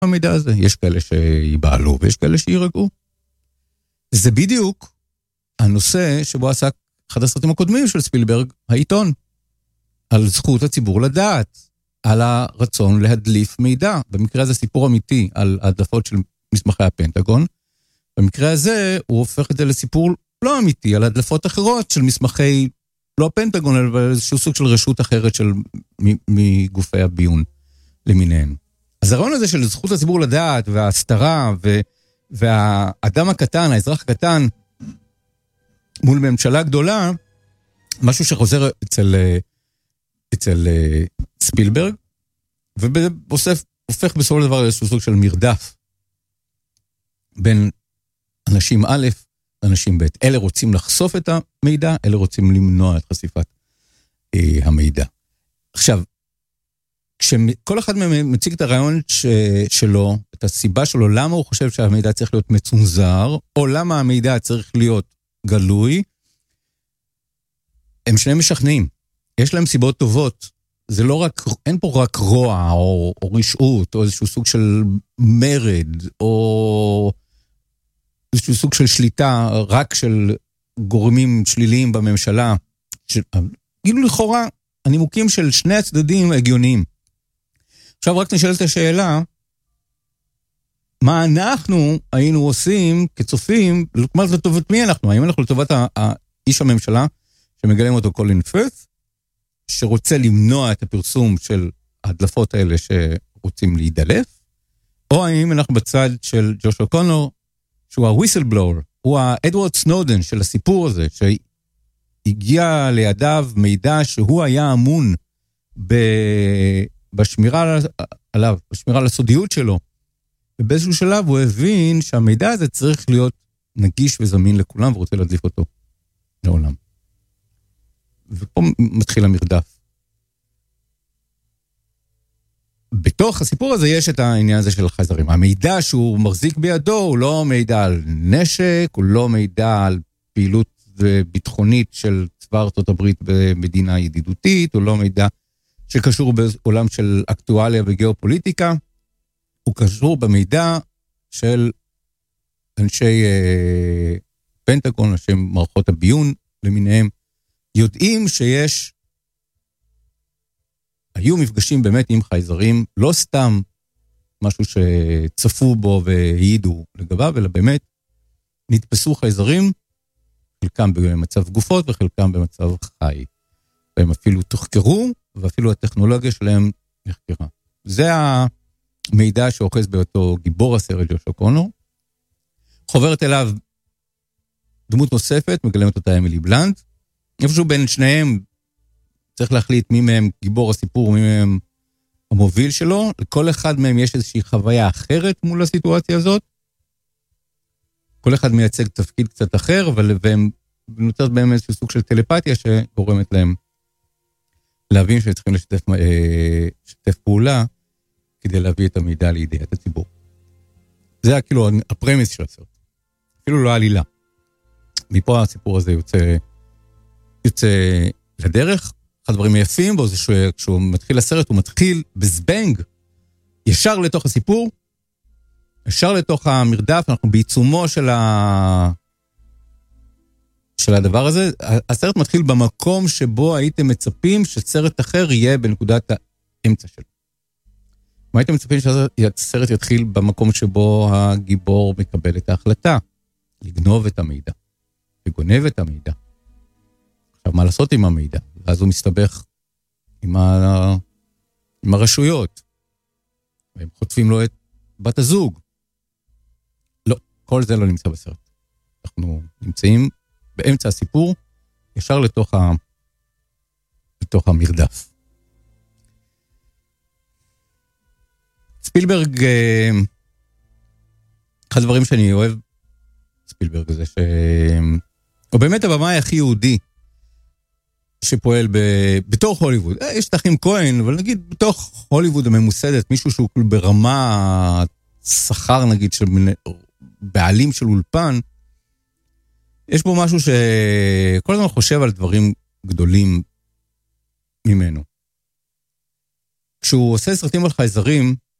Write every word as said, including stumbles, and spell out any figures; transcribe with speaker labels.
Speaker 1: המידע הזה. יש כאלה שיבעלו ויש כאלה שירגעו. זה בדיוק הנושא שבו עסק אחד הסרטים הקודמים של ספילברג, העיתון, על זכות הציבור לדעת, על הרצון להדליף מידע. במקרה הזה סיפור אמיתי על הדלפות של מסמכי הפנטגון. במקרה הזה הוא הופך את זה לסיפור לא אמיתי, על הדלפות אחרות של מסמכי, לא הפנטגון, אבל איזשהו סוג של רשות אחרת של מגופי הביון למיניהם. אז הרעיון הזה של זכות הציבור לדעת, וההסתרה, ו, והאדם הקטן, האזרח הקטן, מול ממשלה גדולה, משהו שחוזר אצל, אצל ספילברג, ובסוף הופך בסופו של דבר איזשהו סוג של מרדף, בין אנשים א', אנשים ב'. אלה רוצים לחשוף את המידע, אלה רוצים למנוע את חשיפת אה, המידע. עכשיו, כשכל אחד מהם מציג את הרעיון ש, שלו, את הסיבה שלו, למה הוא חושב שהמידע צריך להיות מצונזר, או למה המידע צריך להיות גלוי, הם שניהם משכנעים. יש להם סיבות טובות. זה לא רק, אין פה רק רוע, או, או רשעות, או איזשהו סוג של מרד, או איזשהו סוג של שליטה רק של גורמים שליליים בממשלה. כאילו לכאורה, הנימוקים של שני הצדדים הגיוניים. עכשיו רק נשאלת את השאלה, מה אנחנו היינו עושים כצופים, כלומר לטובת מי אנחנו? האם אנחנו לטובת האיש הממשלה, שמגלם אותו קולין פרת', שרוצה למנוע את הפרסום של ההדלפות האלה שרוצים להידלף, או האם אנחנו בצד של ג'וש אוקונור, שהוא ה-whistleblower, הוא האדוארד סנודן של הסיפור הזה, שהגיע לידיו מידע שהוא היה אמון בשמירה עליו, בשמירה על הסודיות שלו, ובאיזשהו שלב הוא הבין שהמידע הזה צריך להיות נגיש וזמין לכולם, ורוצה להדליף אותו לעולם. ופה מתחיל המרדף. בתוך הסיפור הזה יש את העניין הזה של החייזרים. המידע שהוא מחזיק בידו הוא לא מידע על נשק, הוא לא מידע על פעילות ביטחונית של צבא ארצות הברית במדינה ידידותית, הוא לא מידע שקשור בעולם של אקטואליה וגיאופוליטיקה, הוא קשור במידע של אנשי אה, פנטגון, אנשי מערכות הביון למיניהם, יודעים שיש, היו מפגשים באמת עם חייזרים, לא סתם משהו שצפו בו והעידו לגביו, אלא באמת נתפסו חייזרים, חלקם במצב גופות וחלקם במצב חי. והם אפילו תוחקרו, ואפילו הטכנולוגיה שלהם נחקרה. זה המידע שאוחז באותו גיבור הסרט ג'וש אוקונור. חוברת אליו דמות נוספת, מגלמת אותה אמילי בלנט, איפשהו בין שניהם צריך להחליט מי מהם גיבור הסיפור, מי מהם המוביל שלו. לכל אחד מהם יש איזושהי חוויה אחרת מול הסיטואציה הזאת. כל אחד מייצג תפקיד קצת אחר, אבל והם נוצרת בהם איזשהו סוג של טלפתיה שגורמת להם להבין שצריכים לשתף, לשתף פעולה כדי להביא את המידע לידיעת הציבור. זה היה כאילו הפרמיס של הסרט. אפילו לא עלילה. מפה הסיפור הזה יוצא יוצא לדרך. אחד הדברים היפים בו זה שכשהוא מתחיל הסרט, הוא מתחיל בזבנג, ישר לתוך הסיפור, ישר לתוך המרדף, אנחנו בעיצומו של, ה... של הדבר הזה. הסרט מתחיל במקום שבו הייתם מצפים שסרט אחר יהיה בנקודת האמצע שלו. מה הייתם מצפים שהסרט יתחיל במקום שבו הגיבור מקבל את ההחלטה? לגנוב את המידע, לגונב את המידע. עכשיו, מה לעשות עם המידע? ואז הוא מסתבך עם, ה... עם הרשויות. והם חוטפים לו את בת הזוג. לא, כל זה לא נמצא בסרט. אנחנו נמצאים באמצע הסיפור, ישר לתוך, ה... לתוך המרדף. ספילברג, אחד הדברים שאני אוהב, ספילברג זה ש... הוא באמת הבמאי הכי יהודי, שפועל ב... בתוך הוליווד. יש תחים כהן, אבל נגיד בתוך הוליווד הממוסדת, מישהו שהוא ברמה שכר נגיד, של בעלים של אולפן, יש בו משהו שכל הזמן חושב על דברים גדולים ממנו. כשהוא עושה סרטים על חייזרים,